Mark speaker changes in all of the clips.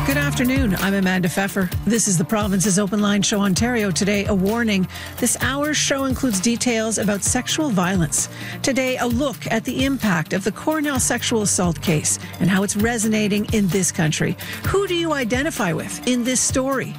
Speaker 1: Good afternoon. I'm Amanda Pfeffer. This is the Province's Open Line Show Ontario. Today, a warning. This hour's show includes details about sexual violence. Today, a look at the impact of the Cornell sexual assault case and how it's resonating in this country. Who do you identify with in this story?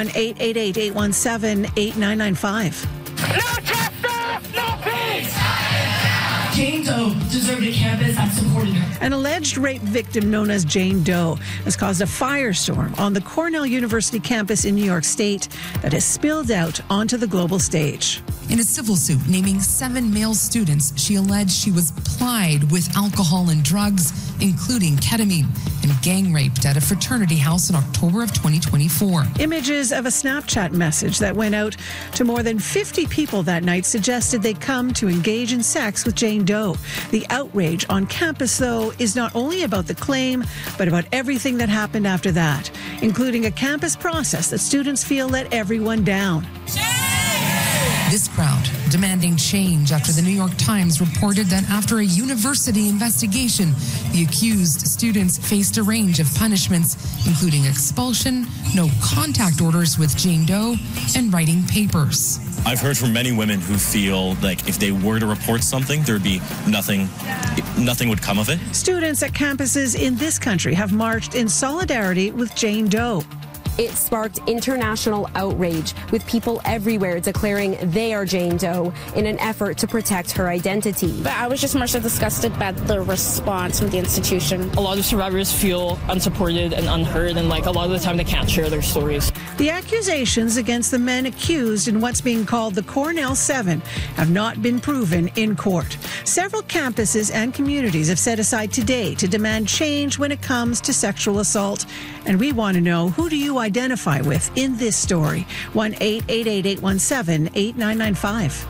Speaker 1: 1-888-817-8995.
Speaker 2: No justice, no peace!
Speaker 3: Jane Doe deserved a campus that supported her.
Speaker 1: An alleged rape victim known as Jane Doe has caused a firestorm on the Cornell University campus in New York State that has spilled out onto the global stage.
Speaker 4: In a civil suit naming 7 male students, she alleged she was plied with alcohol and drugs, including ketamine, and gang raped at a fraternity house in October of 2024.
Speaker 1: Images of a Snapchat message that went out to more than 50 people that night suggested they come to engage in sex with Jane Doe. The outrage on campus, though, is not only about the claim, but about everything that happened after that, including a campus process that students feel let everyone down.
Speaker 4: This crowd demanding change after the New York Times reported that after a university investigation, the accused students faced a range of punishments, including expulsion, no contact orders with Jane Doe, and writing papers.
Speaker 5: I've heard from many women who feel like if they were to report something, there'd be nothing would come of it.
Speaker 1: Students at campuses in this country have marched in solidarity with Jane Doe.
Speaker 6: It sparked international outrage, with people everywhere declaring they are Jane Doe in an effort to protect her identity.
Speaker 7: But I was just more so disgusted by the response from the institution.
Speaker 8: A lot of survivors feel unsupported and unheard, and a lot of the time they can't share their stories.
Speaker 1: The accusations against the men accused in what's being called the Cornell 7 have not been proven in court. Several campuses and communities have set aside today to demand change when it comes to sexual assault. And we want to know, who do you identify with in this story? 1-888-817-8995.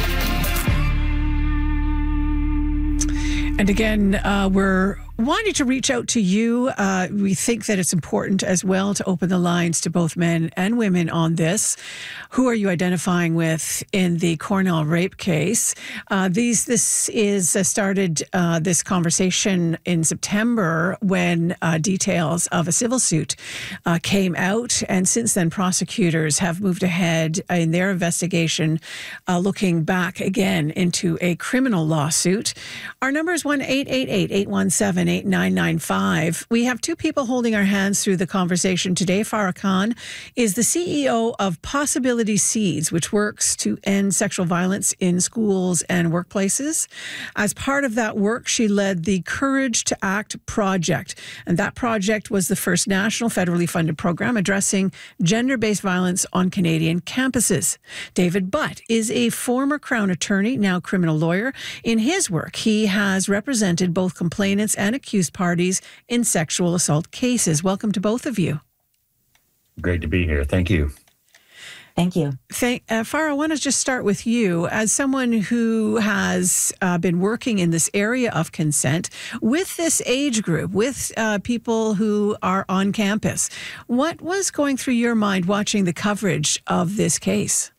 Speaker 1: And again, we're wanting to reach out to you. We think that it's important as well to open the lines to both men and women on this. Who are you identifying with in the Cornell rape case? This is started this conversation in September when details of a civil suit came out. And since then, prosecutors have moved ahead in their investigation, looking back again into a criminal lawsuit. Our number is 1-888-817-8995. We have two people holding our hands through the conversation today. Farah Khan is the CEO of Possibility Seeds, which works to end sexual violence in schools and workplaces. As part of that work, she led the Courage to Act project. And that project was the first national federally funded program addressing gender-based violence on Canadian campuses. David Butt is a former Crown attorney, now criminal lawyer. In his work, he has represented both complainants and accused parties in sexual assault cases. Welcome to both of you.
Speaker 9: Great to be here. Thank you.
Speaker 10: Thank you.
Speaker 1: Farah, I want to just start with you. As someone who has been working in this area of consent, with this age group, with people who are on campus, what was going through your mind watching the coverage of this case?